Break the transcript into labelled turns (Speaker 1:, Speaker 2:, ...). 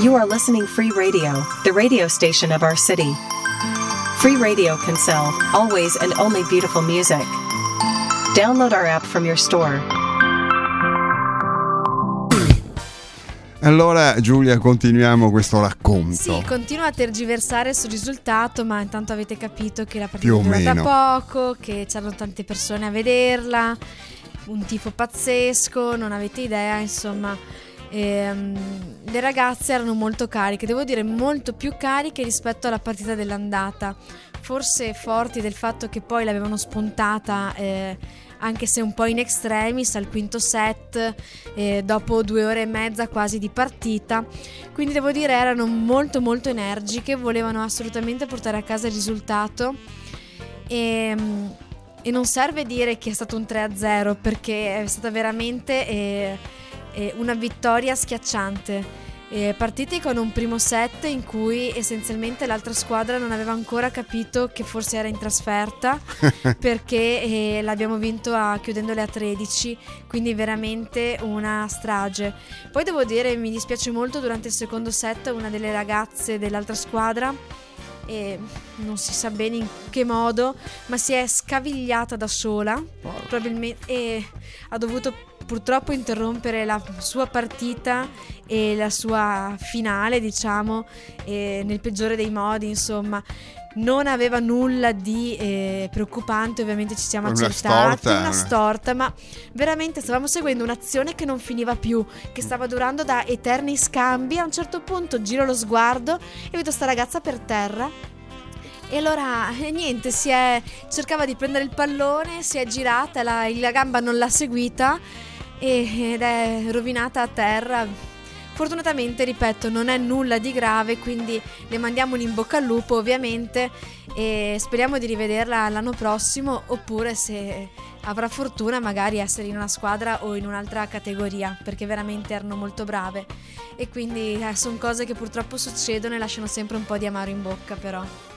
Speaker 1: You are listening Free Radio, the radio station of our city. Free Radio Kinsale, always and only beautiful music. Download our app from your store.
Speaker 2: Allora Giulia, continuiamo questo racconto.
Speaker 3: Sì, continuo a tergiversare sul risultato, ma intanto avete capito che la partita è
Speaker 2: Più o
Speaker 3: durata
Speaker 2: meno
Speaker 3: poco, che c'erano tante persone a vederla, un tifo pazzesco, non avete idea, insomma. Le ragazze erano molto cariche, devo dire molto più cariche rispetto alla partita dell'andata, forse forti del fatto che poi l'avevano spuntata anche se un po' in extremis al quinto set, dopo 2 ore e mezza quasi di partita, quindi devo dire erano molto molto energiche, volevano assolutamente portare a casa il risultato e non serve dire che è stato un 3-0 perché è stata veramente una vittoria schiacciante. Partiti con un primo set in cui essenzialmente l'altra squadra non aveva ancora capito che forse era in trasferta perché l'abbiamo vinto chiudendole a 13, quindi veramente una strage. Poi devo dire, mi dispiace molto, durante il secondo set una delle ragazze dell'altra squadra, e non si sa bene in che modo, ma si è scavigliata da sola probabilmente, e ha dovuto purtroppo interrompere la sua partita e la sua finale, diciamo, nel peggiore dei modi, insomma. Non aveva nulla di preoccupante, ovviamente ci siamo accertati, una storta, ma veramente stavamo seguendo un'azione che non finiva più, che stava durando da eterni scambi. A un certo punto giro lo sguardo e vedo sta ragazza per terra. E allora niente, cercava di prendere il pallone, si è girata, la gamba non l'ha seguita ed è rovinata a terra. Fortunatamente, ripeto, non è nulla di grave, quindi le mandiamo un in bocca al lupo ovviamente e speriamo di rivederla l'anno prossimo, oppure se avrà fortuna magari essere in una squadra o in un'altra categoria, perché veramente erano molto brave e quindi sono cose che purtroppo succedono e lasciano sempre un po' di amaro in bocca, però.